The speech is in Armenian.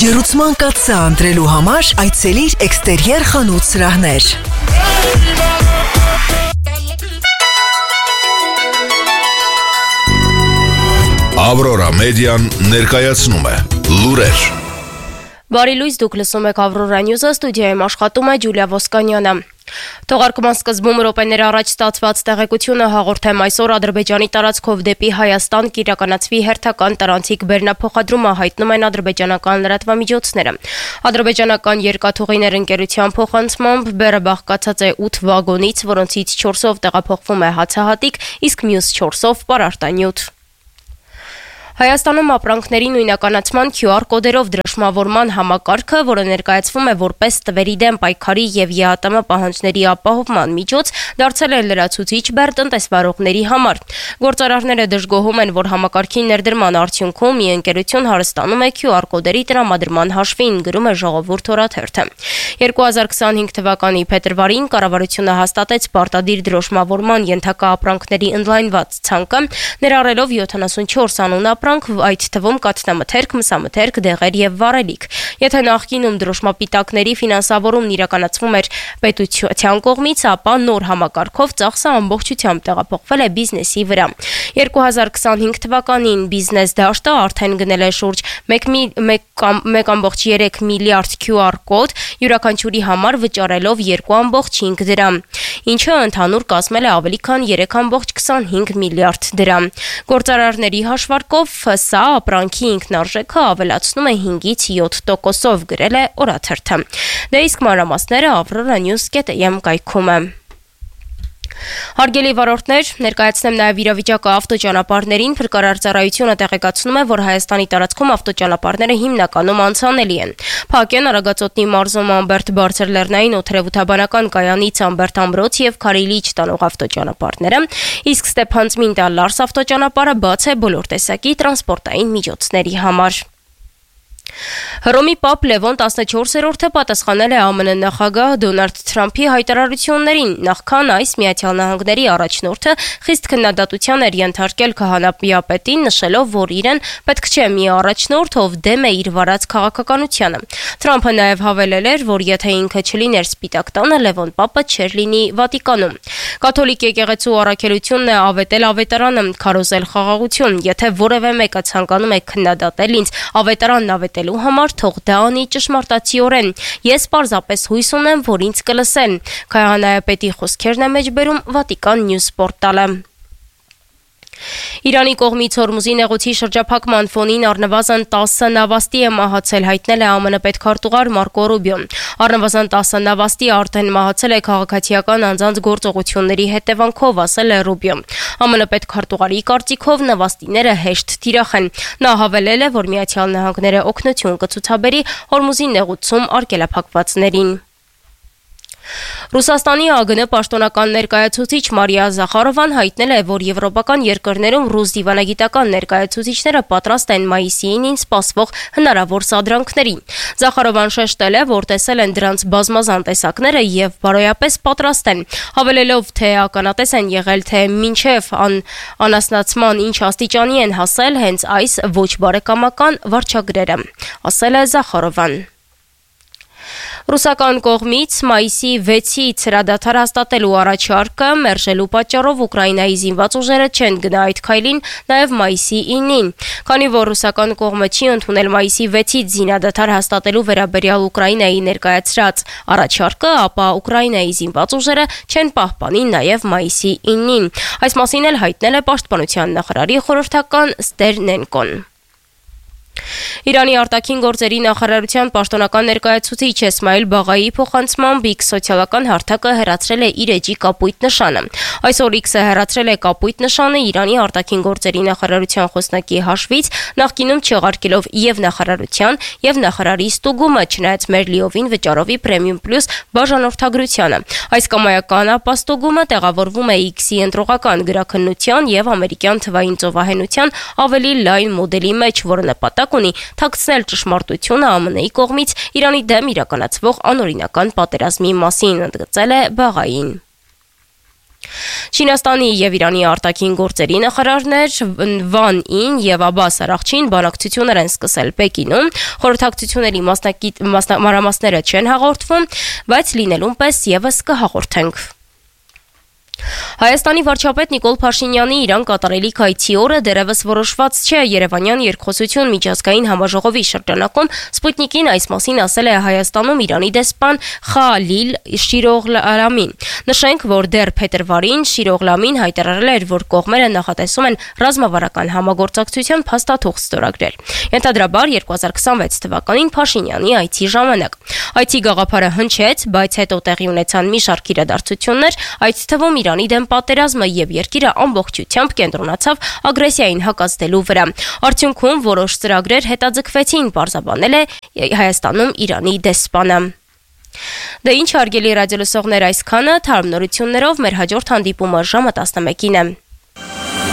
Ջեռուցման կաթսա ընտրելու համար այցելիր Էքստերիեր խանութ սրահներ։ Ավրորա մեդիան ներկայացնում է լուրեր։ Բարի լույս, դուք լսում եք Ավրորա Նյուզը, ստուդիայում աշխատում է Ջուլիա Ոսկանյանը։ Թողարկման սկզբում րոպեներ առաջ ստացված տեղեկությունը հաղորդեմ այսօր Ադրբեջանի տարածքով դեպի Հայաստան կիրականացվի հերթական տարանցիկ բեռնափոխադրումը հայտնում են ադրբեջանական լրատվամիջոցները։ Ադրբեջանական երկաթուղիներ ընկերության փոխանցմամբ բեռը բաղկացած է 8 վագոնից, որոնցից 4-ով տեղափոխվում է հացահատիկ, իսկ մյուս 4-ով պարարտանյութ։ Հայաստանում ապրանքների նույնականացման QR կոդերով դրոշմավորման համակարգը, որը ներկայացվում է որպես տվերի դեմ պայքարի եւ ԵԱՏՄ պահանջների ապահովման միջոց, դարձել է լրացուցիչ բեռ տնտեսվարողների համար։ Գործարարները դժգոհում են, որ համակարգի ներդրման արդյունքում մի ընկերություն հարստանում է QR կոդերի տրամադրման հաշվին, գրում է Ժողովուրդ օրաթերթը։ 2025 թվականի փետրվարին կառավարությունը հաստատեց պարտադիր դրոշմավորման ենթակա ապրանքների ընդլայնված ցանկը, ներառելով 74 անուն ապրանք, այդ թվում կաթնամթերք, մսամթերք, դեղեր եւ վառելիք։ Եթե նախկինում դրոշմապիտակների ֆինանսավորումն իրականացվում էր պետության կողմից, ապա նոր համակարգով ծախսը ամբողջությամբ տեղափոխվել է բիզնեսի վրա։ 2025 թվականին բիզնես դաշտը արդեն գնել է շուրջ 1.3 միլիարդ QR կոդ, յուրաքանչյուրի համար վճարելով 2.5 դրամ, ինչը ընդհանուր կազմել է ավելի քան 3.25 միլիարդ դրամ։ Գործարարների հաշվարկով սա ապրանքի ինքնարժեքը ավելացնում է 5-ից 7%-ով, գրել է օրաթերթը։ Դե իսկ մանրամասները avroranews.am կայքում է։ Հարգելի վարորդներ, ներկայացնեմ նաև իրավիճակը ավտոճանապարհներին։ Փրկարար ծառայությունը տեղեկացնում է, որ Հայաստանի տարածքում ավտոճանապարհները հիմնականում անցանելի են։ Փակ են Արագածոտնի մարզում Ամբերտ բարձրլեռնային օդերևութաբանական կայանից Ամբերտ ամրոց եւ Քարիլիչ տանող ավտոճանապարհները, իսկ Ստեփանցմինտալ Լարս ավտոճանապարհը բաց է բոլոր տեսակի տրանսպորտային միջոցների համար։ Հռոմի Պապ Լևոն 14-րդը պատասխանել է ԱՄՆ նախագահ Դոնալդ Թրամփի հայտարարություններին, նախքան այս Միացյալ Նահանգների առաջնորդը խիստ քննադատության էր ենթարկել քահանայապետին, նշելով, որ իրեն պետք չէ մի առաջնորդ, ով դեմ է իր վարած քաղաքականությանը։ Թրամփը նաև հավելել էր, որ եթե ինքը չլիներ Սպիտակ տանը, Լևոն Պապը չէր լինի Վատիկանում։ Կաթոլիկ եկեղեցու առաքելությունն է ավետել ավետարանը, քարոզել խաղաղություն։ Եթե որևէ մեկը ցանկանում է քննադատել ինձ ավետարանն ավետելու համար, թող դա անի ճշմարտացիորեն։ Ես պարզապես հույս ունեմ, որ ինձ կլսեն։ Քահանայապետի խոսքերն է մեջբերում Վատիկան Նյուզ պորտալը։ Իրանի կողմից Հորմուզի նեղուցի շրջափակման ֆոնին առնվազն 10 նավաստի է մահացել, հայտնել է ԱՄՆ պետքարտուղար Մարկո Ռուբիոն։ Առնվազն 10 նավաստի արդեն մահացել է քաղաքացիական անձանց գործողությունների հետևանքով, ասել է Ռուբիոն։ ԱՄՆ պետքարտուղարի կարծիքով նավաստիները հեշտ թիրախ են։ Նա հավելել է, որ Միացյալ Նահանգները օգնություն կցուցաբերի Հորմուզի նեղուցում արգելափակվածներին։ Ռուսաստանի ԱԳՆ պաշտոնական ներկայացուցիչ Մարիա Զախարովան հայտնել է, որ եվրոպական երկրներում ռուս դիվանագիտական ներկայացուցիչները պատրաստ են մայիսի 9-ին սպասվող հնարավոր սադրանքներին։ Զախարովան շեշտել է, որ տեսել են դրանց բազմազան տեսակները եւ բարոյապես պատրաստ են, հավելելով, թե ականատես են եղել, թե մինչեւ անասնացման ինչ աստիճանի են հասել հենց այս ոչ բարեկամական վարչագրերը, ասել է Զախարովան։ Ռուսական կողմից մայիսի 6-ից հրադադար հաստատելու առաջարկը մերժելու պատճառով Ուկրաինայի զինված ուժերը չեն գնա այդ քայլին նաև մայիսի 9-ին։ Քանի որ ռուսական կողմը չի ընդունել մայիսի 6-ից զինադադար հաստատելու վերաբերյալ Ուկրաինայի ներկայացրած առաջարկը, ապա Ուկրաինայի զինված ուժերը չեն պահպանի նաև մայիսի 9-ին։ Այս մասին էլ հայտնել է Պաշտպանության նախարարի խորհրդական Ստերնենկոն։ Իրանի արտաքին գործերի նախարարության պաշտոնական ներկայացուցիչ Էսմայել Բաղայի փոխանցմամբ X սոցիալական հարթակը հեռացրել է իր էջի կապույտ նշանը։ Այսօր X-ը հեռացրել է կապույտ նշանը Իրանի արտաքին գործերի նախարարության խոսնակի հաշվից, նախկինում չեղարկելով եւ նախարարության եւ նախարարի ստուգումը, չնայած մեր լիովին վճարովի Premium Plus բաժանորդագրությանը։ Այս կամայական ապաստուգումը տեղավորվում է X-ի ընտրողական գրաքննության եւ ամերիկյան թվային ծովահենության ավելի լայն մոդելի մեջ, որը նպատակ ունի թաքցնել ճշմարտությունը ԱՄՆ-ի կողմից Իրանի դեմ իրականացվող անօրինական պատերազմի մասին, ընդգծել է Բաղային։ Չինաստանի եւ Իրանի արտաքին գործերի նախարարներ Վան Ին եւ Աբբաս Արաղչին բանակցություններ են սկսել Պեկինում։ Խորհրդակցությունների մանրամասները չեն հաղորդվում, բայց լինելուն պես եւս կհաղորդենք։ Հայաստանի վարչապետ Նիկոլ Փաշինյանի Իրան կատարելի քայլի օրը դեռևս որոշված չէ։ Երևանյան երկխոսություն միջազգային համաժողովի շրջանակում Սպուտնիկին այս մասին ասել է Հայաստանում Իրանի դեսպան Խալիլ Շիրօղլամին։ Նշենք, որ դեռ փետրվարին Շիրօղլամին հայտարարել էր, որ կողմերը նախատեսում են ռազմավարական համագործակցության փաստաթուղթ ստորագրել։ Ենթադրաբար 2026 թվականին Փաշինյանի այցի ժամանակ։ Այցի գաղափարը հնչեց, բայց հետո տեղի ունեցան մի շարք իրադարձություններ, այդ թվում Իրանի դեմ պատերազմը եւ երկիրը ամբողջությամբ կենտրոնացավ ագրեսիային հակազդելու վրա։ Արդյունքում որոշ ծրագրեր հետաձգվեցին, պարզաբանել է Հայաստանում Իրանի դեսպանը։ Դե ինչ հարգելի ռադիոլսողներ, այսքանը, թարմ նորություններով մեր հաջորդ հանդիպումը ժամը 11-ին է։